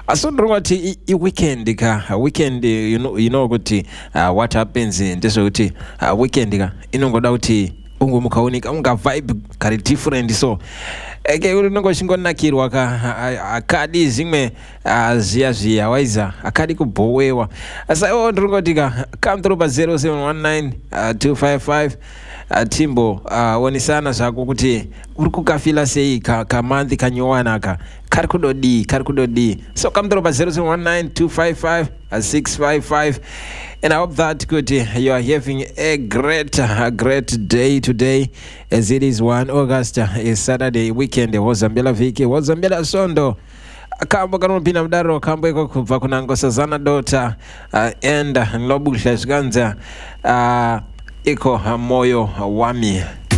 asondro wati I weekend ka weekend kuti what happens ndiso kuti weekend ka inongoda kuti ungomukaonika unga vibe kari different so eke uri nongo shingonakirwa akadi zimwe ziya waiza akadi kubowewa asa ndringoti ka come through pa 0719 255 Timbo wonisana zvako kuti uri kukafila sei kamanthi kanyowana kari kudodi so come through pa 0719 255 655 and I hope that good you are having a great day today as it is 1 August is Saturday weekend wozambela viki wozambela sondo kambo kanopina mdaro kambo iko kubva kuna Nkosazana Daughter and Nlobuhle Zvikanza iko moyo wami